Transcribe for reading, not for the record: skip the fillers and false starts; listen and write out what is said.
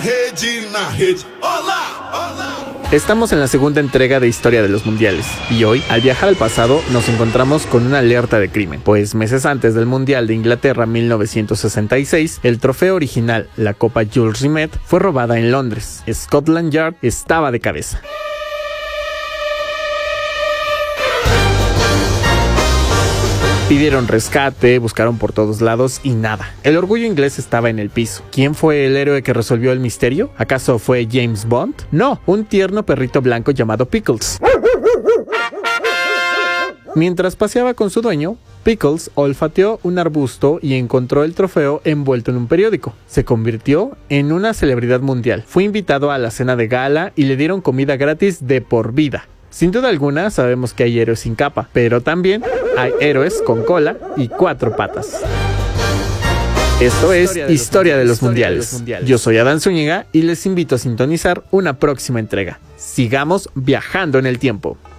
Estamos en la segunda entrega de Historia de los Mundiales, y hoy, al viajar al pasado, nos encontramos con una alerta de crimen, pues meses antes del Mundial de Inglaterra 1966, el trofeo original, la Copa Jules Rimet, fue robada en Londres. Scotland Yard estaba de cabeza. Pidieron rescate, buscaron por todos lados y nada. El orgullo inglés estaba en el piso. ¿Quién fue el héroe que resolvió el misterio? ¿Acaso fue James Bond? No, un tierno perrito blanco llamado Pickles. Mientras paseaba con su dueño, Pickles olfateó un arbusto y encontró el trofeo envuelto en un periódico. Se convirtió en una celebridad mundial. Fue invitado a la cena de gala y le dieron comida gratis de por vida. Sin duda alguna sabemos que hay héroes sin capa, pero también hay héroes con cola y 4 patas. Esto es Historia de los Mundiales. Yo soy Adán Zúñiga y les invito a sintonizar una próxima entrega. Sigamos viajando en el tiempo.